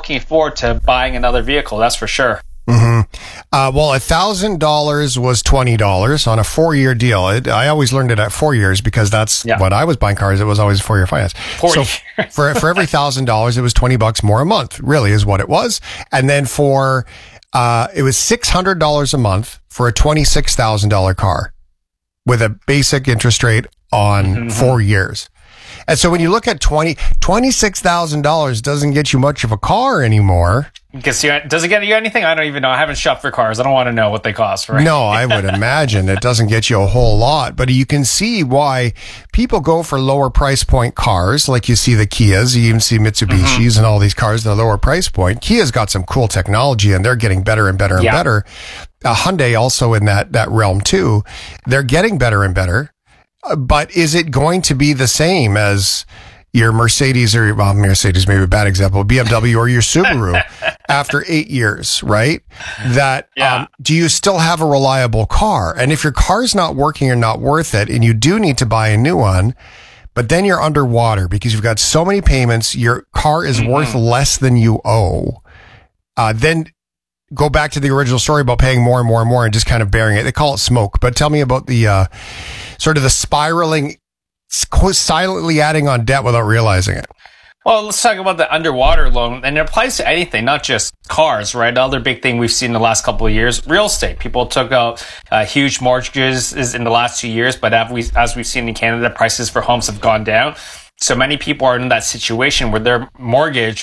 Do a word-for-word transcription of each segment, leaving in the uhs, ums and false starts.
looking forward to buying another vehicle. That's for sure. Mm-hmm. Uh, well, a thousand dollars was twenty dollars on a four-year deal. It, I always learned it at four years because that's Yeah. when I was buying cars. It was always four-year finance. Four so years. for for every thousand dollars, it was twenty bucks more a month. Really, is what it was. And then for uh, it was six hundred dollars a month for a twenty-six thousand dollar car with a basic interest rate on Mm-hmm. four years. And so when you look at twenty twenty-six thousand dollars, doesn't get you much of a car anymore. Gets you, does it get you anything? I don't even know. I haven't shopped for cars. I don't want to know what they cost, right? No, I would imagine it doesn't get you a whole lot, but you can see why people go for lower price point cars. Like you see the Kias, you even see Mitsubishis Mm-hmm. and all these cars at a lower price point. Kia's got some cool technology and they're getting better and better and Yeah. better. Uh, Hyundai also in that, that realm too. They're getting better and better. Uh, But is it going to be the same as your Mercedes or, well, Mercedes may be a bad example, B M W or your Subaru after eight years, right? That, Yeah. um, do you still have a reliable car? And if your car's not working or not worth it, and you do need to buy a new one, but then you're underwater because you've got so many payments, your car is Mm-hmm. worth less than you owe, uh, then go back to the original story about paying more and more and more and just kind of bearing it. They call it smoke, but tell me about the, uh, sort of the spiraling, silently adding on debt without realizing it. Well, let's talk about the underwater loan, and it applies to anything, not just cars, right? The other big thing we've seen in the last couple of years, real estate. People took out uh, huge mortgages in the last two years, but as, we, as we've seen in Canada, prices for homes have gone down. So many people are in that situation where their mortgage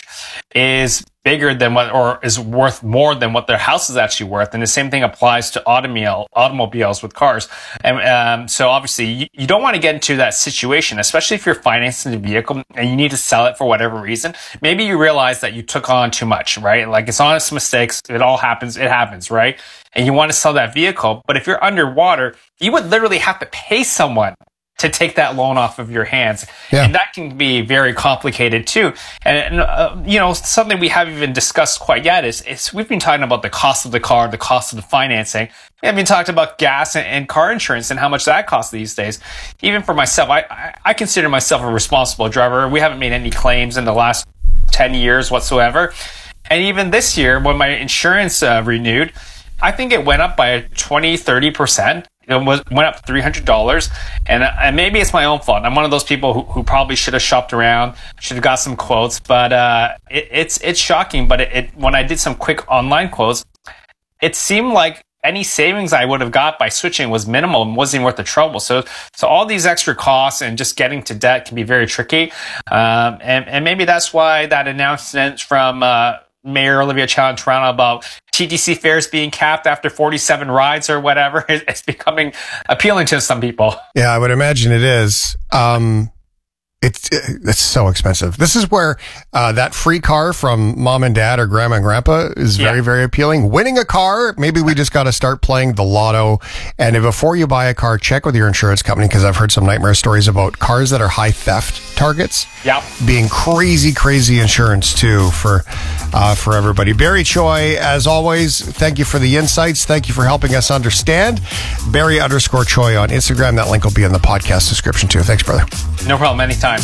is bigger than what, or is worth more than what their house is actually worth. And the same thing applies to automobile, automobiles with cars. And um, so obviously you, you don't want to get into that situation, especially if you're financing a vehicle and you need to sell it for whatever reason. Maybe you realize that you took on too much, right? Like it's honest mistakes. It all happens. It happens, right? And you want to sell that vehicle. But if you're underwater, you would literally have to pay someone to take that loan off of your hands. Yeah. And that can be very complicated too. And, uh, you know, something we haven't even discussed quite yet is, is we've been talking about the cost of the car, the cost of the financing. We haven't talked about gas and, and car insurance and how much that costs these days. Even for myself, I, I, I consider myself a responsible driver. We haven't made any claims in the last ten years whatsoever. And even this year, when my insurance uh, renewed, I think it went up by twenty, thirty percent. It was, went up three hundred dollars. And, and maybe it's my own fault. I'm one of those people who, who probably should have shopped around, should have got some quotes. But uh, it, it's it's shocking. But it, it, when I did some quick online quotes, it seemed like any savings I would have got by switching was minimal and wasn't worth the trouble. So so all these extra costs and just getting to debt can be very tricky. Um, and, and maybe that's why that announcement from uh, Mayor Olivia Chow in Toronto about T T C fares being capped after forty-seven rides or whatever is, is becoming appealing to some people. Yeah, I would imagine it is. Um, it's it's so expensive. This is where uh, that free car from mom and dad or grandma and grandpa is very, Yeah. very appealing. Winning a car, maybe we just got to start playing the lotto. And if, before you buy a car, check with your insurance company, because I've heard some nightmare stories about cars that are high theft targets. Yeah. Being crazy, crazy insurance too for uh, for everybody. Barry Choi, as always, thank you for the insights. Thank you for helping us understand. Barry underscore Choi on Instagram. That link will be in the podcast description too. Thanks, brother. No problem. Anytime.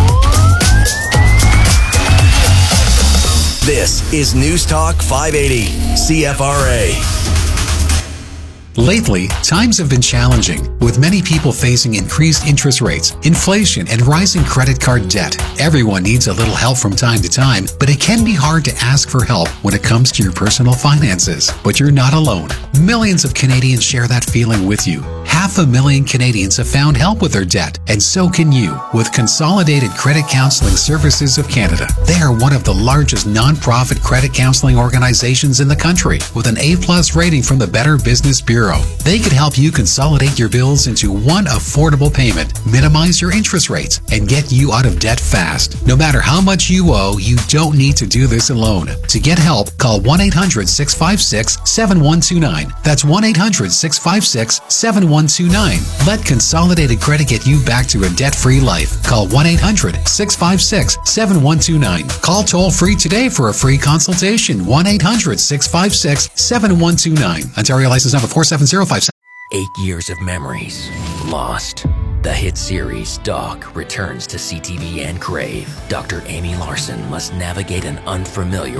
This is News Talk five eighty, C F R A. Lately, times have been challenging, with many people facing increased interest rates, inflation, and rising credit card debt. Everyone needs a little help from time to time, but it can be hard to ask for help when it comes to your personal finances. But you're not alone. Millions of Canadians share that feeling with you. Half a million Canadians have found help with their debt, and so can you with Consolidated Credit Counseling Services of Canada. They are one of the largest non-profit credit counseling organizations in the country, with an A-plus rating from the Better Business Bureau. They could help you consolidate your bills into one affordable payment, minimize your interest rates, and get you out of debt fast. No matter how much you owe, you don't need to do this alone. To get help, call one eight hundred, six five six, seven one two nine. That's one eight hundred, six five six, seven one two nine. Let Consolidated Credit get you back to a debt-free life. Call one eight hundred, six five six, seven one two nine. Call toll-free today for a free consultation. one eight hundred, six five six, seven one two nine. Ontario license number four seven zero five seven. Eight years of memories lost. The hit series Doc returns to C T V and Crave. Doctor Amy Larson must navigate an unfamiliar